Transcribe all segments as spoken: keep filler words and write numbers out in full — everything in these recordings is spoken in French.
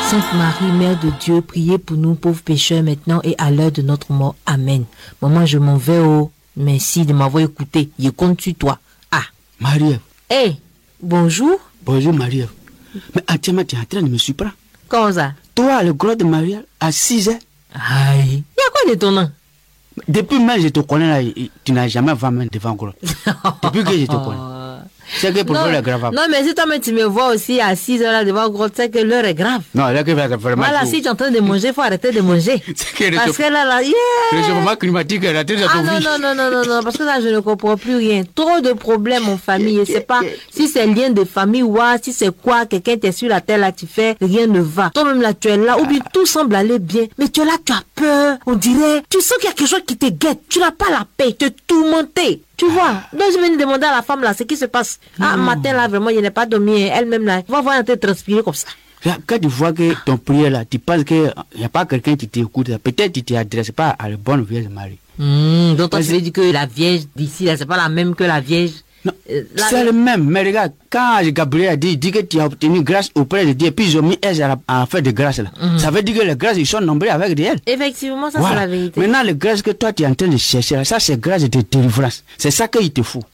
Sainte Marie, Mère de Dieu, priez pour nous pauvres pécheurs maintenant et à l'heure de notre mort. Amen. Maman, je m'en vais. Oh, merci de m'avoir écouté. Je compte sur toi. Ah. Marie-Ève. Eh, hey, bonjour. Bonjour Marie-Ève. Mais actuellement, tu es en train de me surprendre. Comment ça? Toi, le gros de Marie-Ève, à six heures. Aïe. Il y a quoi d'étonnant? Depuis même je te connais là, tu n'as jamais vraiment devant gros. Depuis que je te connais. C'est que pour non, le grave. Non, mais si toi tu me vois aussi à six heures là devant gros, c'est que l'heure est grave. Non, l'heure est vraiment. Voilà, si tu es en train de manger, il faut arrêter de manger. Que parce que là, là, yeah. Le changement climatique est la tête de ton Ah non, vie. non, non, non, non, non, parce que là, je ne comprends plus rien. Trop de problèmes en famille. Je sais pas si c'est lien de famille ou si c'est quoi, quelqu'un t'est sur la terre là, tu fais, rien ne va. Toi-même là, tu es là, ou bien tout semble aller bien, mais tu es là, tu as peur. On dirait, tu sens qu'il y a quelque chose qui te guette. Tu n'as pas la paix, tu es tourmenté. Tu vois, donc je viens de demander à la femme là ce qui se passe. Non. Ah, matin là, vraiment, il n'est pas dormi. Elle-même là, va voir un peu transpirer comme ça. Quand tu vois que ton prière là, tu penses qu'il n'y a pas quelqu'un qui t'écoute, peut-être tu ne t'adresses pas à la bonne Vierge Marie. Mmh, donc toi, tu veux dire que la Vierge d'ici là, c'est pas la même que la Vierge. Non, euh, c'est le même. Mais regarde, quand Gabriel a dit, il dit que tu as obtenu grâce auprès de Dieu, puis ils ont mis elle à, à faire de grâce là. Mmh. Ça veut dire que les grâces, ils sont nombreux avec elle. Effectivement, ça voilà. C'est la vérité. Maintenant, les grâces que toi tu es en train de chercher là, ça c'est grâce de délivrance. C'est ça qu'il te faut.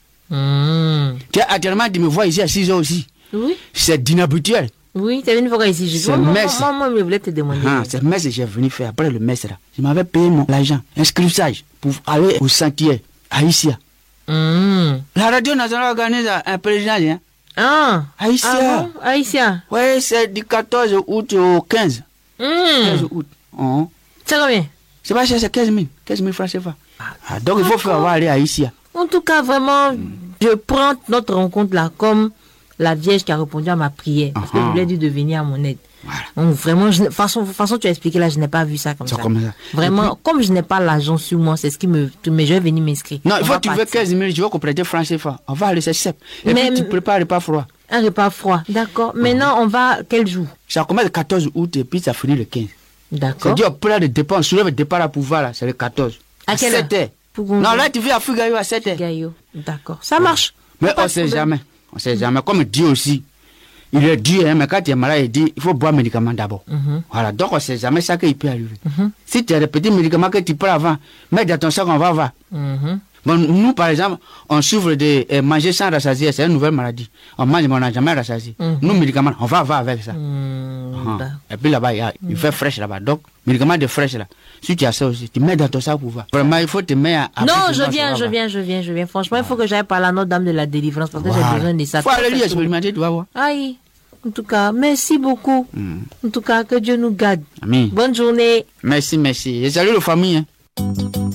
Mmh. Tu as actuellement, tu me vois ici à six heures aussi. Oui. C'est d'inhabituel. Oui, tu es venu voir ici. Je c'est moi, moi, moi, je voulais te demander. Ah, c'est le messe que j'ai venu faire après le messe là. Je m'avais payé mon l'argent, inscriptage pour aller au sentier à Isia. Mmh. La radio nationale organise un président. Hein? Ah, Haïtien. Ah bon? Haïtien. Oui, c'est du quatorze août au quinze. Mmh. quinze août. Oh. C'est combien? C'est pas cher, c'est quinze mille. quinze mille francs C F A. Ah, donc il faut faire avoir aller à Isia. En tout cas, vraiment, mmh. je prends notre rencontre là comme la Vierge qui a répondu à ma prière. Parce uh-huh. que je voulais dire de venir à mon aide. Voilà. Donc vraiment, de façon, façon tu as expliqué là, je n'ai pas vu ça comme ça. Comme ça. Vraiment, puis, comme je n'ai pas l'argent sur moi, c'est ce qui me... Mais je vais venir m'inscrire. Non, il faut que tu veux quinze mille, tu vas compléter francs C F A. On va aller c'est sept. Et mais, puis tu prépares un repas froid. Un repas froid, d'accord. Uh-huh. Maintenant, on va quel jour? Ça commence le quatorze août et puis ça finit le quinze. D'accord. C'est-à-dire, plein de dépenses, sur le départ à pouvoir, là, c'est le quatorze. À, à quelle sept heures. Non, là, tu viens à Fugayo à sept heures. Fugayo, d'accord. Ça marche. Mais on ne sait jamais. On ne sait jamais. Comme Dieu aussi. Il est Dieu, hein, mais quand tu es malade, il dit il faut boire médicaments d'abord. Mm-hmm. Voilà, donc on ne sait jamais ça qui peut arriver. Mm-hmm. Si tu as des petits médicaments que tu prends avant, mets dans ton sac, on va voir. Mm-hmm. Bon, nous, par exemple, on souffre de euh, manger sans rassasier, c'est une nouvelle maladie. On mange, mais on n'a jamais rassasié. Mm-hmm. Nous, médicaments, on va avoir avec ça. Mm-hmm. Uh-huh. Et puis là-bas, il, a, il mm-hmm. fait fraîche là-bas. Donc, médicaments de fraîche là. Si tu as ça aussi, tu mets dans ton sac pour voir. Vraiment, il faut te mettre à. Non, je viens, je viens, je viens, je viens. Franchement, il faut que j'aille parler à notre dame de la délivrance parce que voilà. J'ai besoin de ça. Il faut aller lui expérimenter, tu vas voir. Aïe. En tout cas, merci beaucoup. Mm. En tout cas, que Dieu nous garde. Amen. Bonne journée. Merci, merci. Et salut la famille. Hein.